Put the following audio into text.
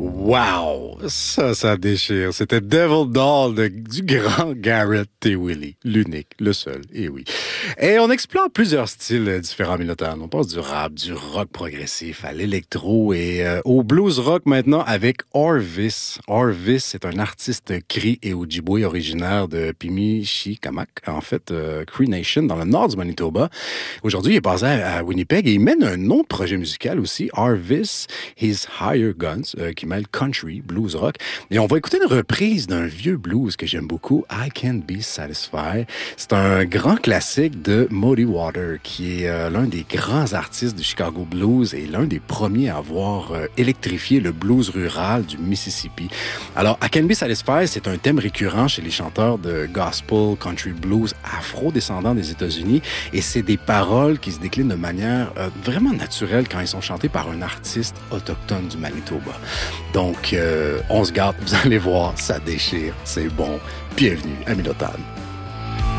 Wow! Ça déchire. C'était Devil Doll du grand Garrett T. Willie. L'unique, le seul, et oui. Et on explore plusieurs styles différents, Minotaur. On passe du rap, du rock progressif à l'électro et au blues rock maintenant avec Orvis. Orvis est un artiste Cri et Ojibwe originaire de Pimicikamak, en fait, Cree Nation, dans le nord du Manitoba. Aujourd'hui, il est basé à Winnipeg et il mène un autre projet musical aussi, Orvis, His Higher Guns, qui mêle country, blues rock. Et on va écouter une reprise d'un vieux blues que j'aime beaucoup, I Can't Be Satisfied. C'est un grand classique de Muddy Water, qui est l'un des grands artistes du Chicago Blues et l'un des premiers à avoir électrifié le blues rural du Mississippi. Alors, I Can't Be Satisfied, c'est un thème récurrent chez les chanteurs de gospel, country blues, afro-descendants des États-Unis, et c'est des paroles qui se déclinent de manière vraiment naturelle quand ils sont chantés par un artiste autochtone du Manitoba. Donc, on se gâte, vous allez voir, ça déchire, c'est bon. Bienvenue à Minotaur.